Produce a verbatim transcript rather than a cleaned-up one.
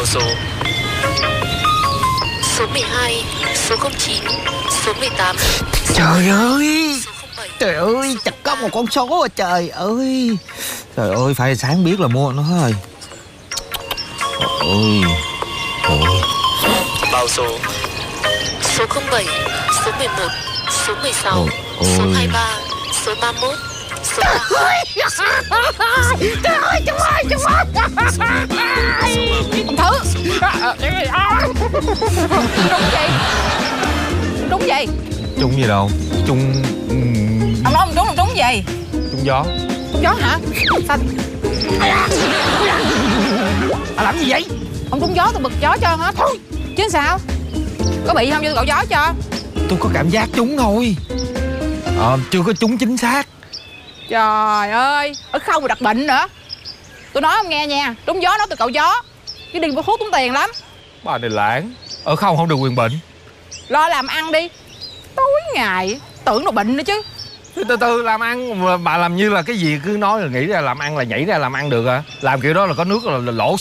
Bảo số. Số mười hai, số không chín, số mười tám. Trời ơi, Số không bảy. trời ơi, chật có một con số à, trời ơi. Trời ơi, phải sáng biết là mua nó rồi. Ôi, ôi. Bảo số. Số không bảy, số mười một, số mười sáu, Ôi, số ôi. hai mươi ba, số ba mươi mốt, số ba mươi hai. Trời ơi, chúng ơi, chúng ơi. Ông Thứ. Trúng gì? Trúng gì? Trúng gì đâu? Trúng... ừm, Ông nói ông trúng, ông trúng gì? trúng gió. Trúng gió hả? Sao? À, làm gì vậy? Ông trúng gió tôi bực gió trơn hết. Chứ sao? Có bị không cho tôi cạo gió cho? Tôi có cảm giác trúng thôi. Ờ, chưa có trúng chính xác. Trời ơi, ở không mà đặt bệnh nữa. Tôi nói ông nghe nha, trúng gió nói tôi cạo gió. Chứ đi mua thuốc tốn tiền lắm. Bà này lãng. Ở không không được quyền bệnh. Lo làm ăn đi. Tối ngày tưởng nó bệnh nữa chứ. Từ từ từ làm ăn mà bà làm như là cái gì cứ nói là nghĩ ra làm ăn là nhảy ra làm ăn được à? Làm kiểu đó là có nước là, là lỗ